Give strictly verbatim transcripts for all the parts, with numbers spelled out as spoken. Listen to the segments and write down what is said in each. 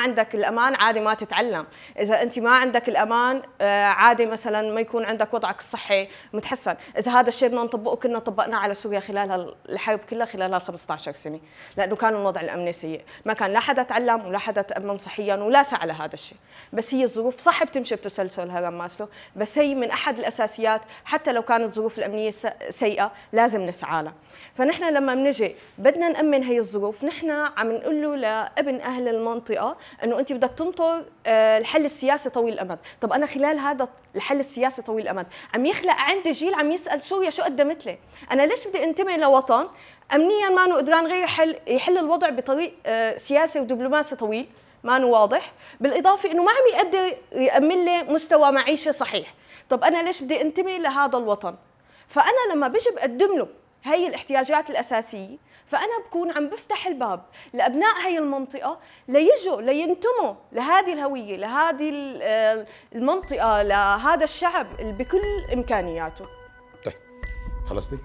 عندك الامان عادي ما تتعلم، اذا انت ما عندك الامان عادي مثلا ما يكون عندك وضعك الصحي متحسن. اذا هذا الشيء بدنا نطبقه كنا طبقناه على سوريا خلال الحرب كلها، خلال هال خمسة عشر سنه، لانه كان الوضع الامني سيء، ما كان لا حدا تعلم ولا حدا تامن صحيا ولا سعى لهذا الشيء. بس هي الظروف صح بتمشي بتسلسل هرم ماسلو، بس هي من احد الاساسيات، حتى لو كانت الظروف الامنيه سيئه لازم نسعى لها. فنحن لما بنجي بدنا نامن هي الظروف، نحن عم نقول له لابن اهل المنطقه انه انت بدك تنطر الحل السياسي طويل الامد. طب انا خلال هذا الحل السياسي طويل الامد عم يخلق عندي جيل عم يسال سوريا شو قدمت لي؟ انا ليش بدي انتمي لوطن امنيا ما انه قدران غير يحل يحل الوضع بطريق سياسي ودبلوماسي طويل ما انه واضح، بالاضافه انه ما عم يقدر يامن لي مستوى معيشه صحيح. طب انا ليش بدي انتمي لهذا الوطن؟ فانا لما بجي بقدم له هي الاحتياجات الاساسيه، فانا بكون عم بفتح الباب لابناء هي المنطقه ليجوا لينتموا لهذه الهويه، لهذه المنطقه، لهذا الشعب اللي بكل امكانياته. طيب خلصتي؟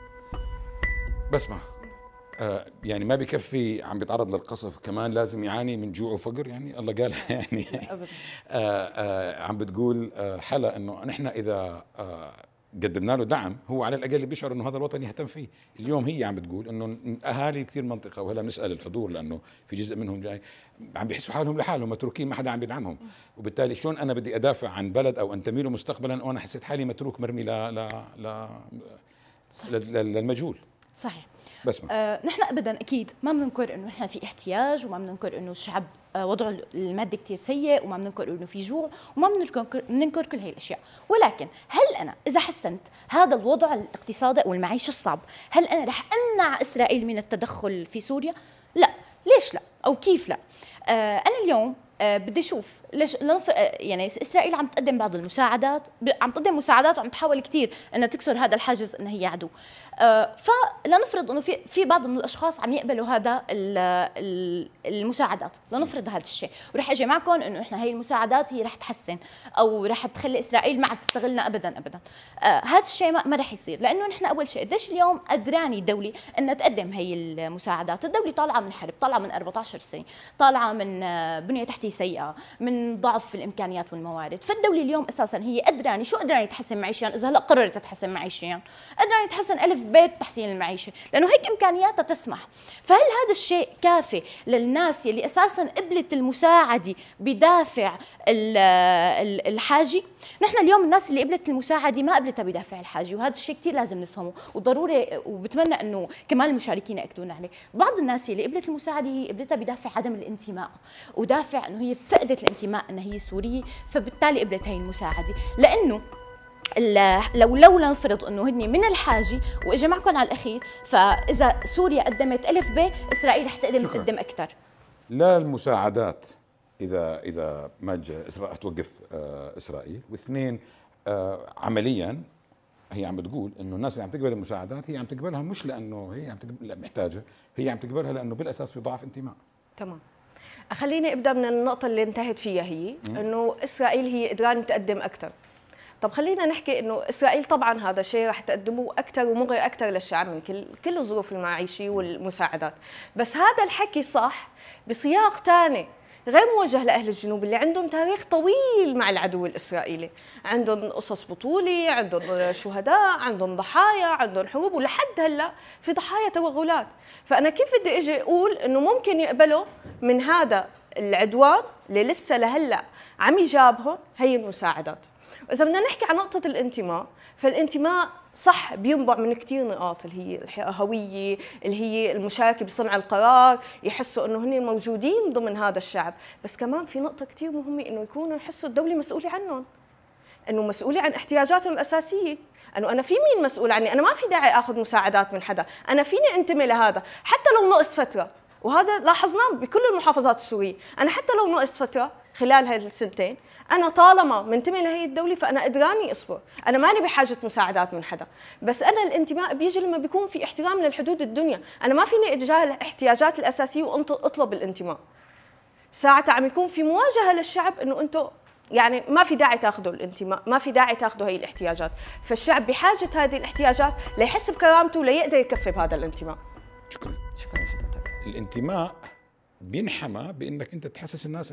بسمع آه يعني ما بكفي عم بيتعرض للقصف، كمان لازم يعاني من جوع وفقر، يعني الله قالها يعني ابدا. آه آه عم بتقول آه حلا انه نحن اذا آه قدمنا له دعم هو على الاقل بيشعر انه هذا الوطن يهتم فيه. اليوم هي عم بتقول انه اهالي كثير منطقه، وهلا بنسال الحضور لانه في جزء منهم جاي عم بيحسوا حالهم لحالهم متروكين، ما حدا عم بيدعمهم، وبالتالي شلون انا بدي ادافع عن بلد او انتمي له مستقبلا وانا حسيت حالي متروك مرمي ل ل ل للمجهول. صحيح. بسمع آه نحن ابدا اكيد ما بننكر انه نحن في احتياج، وما بننكر انه الشعب آه وضعه المادي كثير سيء، وما بننكر انه في جوع، وما بننكر بننكر كل هي الاشياء، ولكن هل انا اذا حسنت هذا الوضع الاقتصادي او المعيشي الصعب، هل انا رح امنع اسرائيل من التدخل في سوريا؟ لا، ليش لا؟ او كيف لا؟ آه انا اليوم أه بدي اشوف ليش لنف... يعني اسرائيل عم تقدم بعض المساعدات، عم تقدم مساعدات وعم تحاول كثير انها تكسر هذا الحاجز انها هي عدو. أه فلنفرض انه في في بعض من الاشخاص عم يقبلوا هذا المساعدات، لنفرض هذا الشيء، ورح اجي معكم انه احنا هي المساعدات هي رح تحسن او رح تخلي اسرائيل ما عاد تستغلنا ابدا ابدا. أه هذا الشيء ما, ما رح يصير، لانه نحن اول شيء قديش اليوم قدراني الدوله انها تقدم هي المساعدات، الدوله طالعه من حرب، طالعه من أربعة عشر سنه، طالعه من بنيه تحتيه سيئه، من ضعف في الامكانيات والموارد، فالدوله اليوم اساسا هي قدراني، شو قدراني تحسن معيشيا اذا هلا قررت تحسن معيشيا؟ قدراني تحسن الف بيت تحسين المعيشه، لانه هيك امكانياتها تسمح. فهل هذا الشيء كافي للناس يلي اساسا قبلت المساعده بدافع الحاجه؟ نحن اليوم الناس اللي قبلت المساعده ما قبلتها بدافع الحاجه، وهذا الشيء كثير لازم نفهمه، وضروري وبتمنى انه كمان المشاركين ياكدون عليه. بعض الناس اللي قبلت المساعده هي قبلتها بدافع عدم الانتماء، ودافع انه هي فقدت الانتماء انها هي سوريه، فبالتالي قبلت هي المساعده، لانه لو لو نفرض انه هن من الحاجه، واجي معكم على الاخير، فاذا سوريا قدمت الف ب، اسرائيل رح تقدم تقدم اكثر. لا المساعدات اذا اذا ما اسرائيل توقف آه اسرائيل، واثنين آه عمليا هي عم بتقول انه الناس اللي عم تقبل المساعدات هي عم تقبلها مش لانه هي عم تقبل محتاجه، هي عم تقبلها لانه بالاساس في ضعف انتماء. تمام. خليني ابدا من النقطه اللي انتهت فيها، هي انه اسرائيل هي قدران تقدم اكثر. طب خلينا نحكي انه اسرائيل طبعا هذا شيء رح تقدمه اكثر ومغري اكثر للشعب من كل كل الظروف المعيشيه والمساعدات، بس هذا الحكي صح بسياق ثاني غير موجه لاهل الجنوب اللي عندهم تاريخ طويل مع العدو الاسرائيلي، عندهم قصص بطوله، عندهم شهداء، عندهم ضحايا، عندهم حروب، ولحد هلا في ضحايا توغلات. فانا كيف بدي اجي اقول انه ممكن يقبلوا من هذا العدوان اللي لسه لهلا عم يجابهن هي المساعدات؟ إذا بدنا نحكي عن نقطة الانتماء، فالانتماء صح بينبع من كثير نقاط، اللي هي الهوية، اللي هي المشاركة بصنع القرار، يحسوا إنه هن موجودين ضمن هذا الشعب، بس كمان في نقطة كثير مهمة إنه يكونوا يحسوا الدولة مسؤولة عنهم، إنه مسؤولة عن احتياجاتهم الأساسية، إنه أنا في مين مسؤول عني؟ أنا ما في داعي آخذ مساعدات من حدا، أنا فيني أنتمي لهذا، حتى لو نقص فترة، وهذا لاحظناه بكل المحافظات السورية، أنا حتى لو نقص فترة خلال هاي السنتين، أنا طالما منتمي لهي الدولة فأنا قدراني أصبر، أنا ماني بحاجة مساعدات من حدا، بس أنا الانتماء بيجي لما بيكون في احترام للحدود الدنيا، أنا ما فيني أتجاهل الاحتياجات الأساسية وأطلب الانتماء. ساعتها عم يكون في مواجهة للشعب إنه أنتم يعني ما في داعي تاخذوا الانتماء، ما في داعي تاخذوا هي الاحتياجات، فالشعب بحاجة هذه الاحتياجات ليحس بكرامته ليقدر يكفي بهذا الانتماء. شكرا. شكرا لحضرتك. الانتماء بينحمى بانك انت تحسس الناس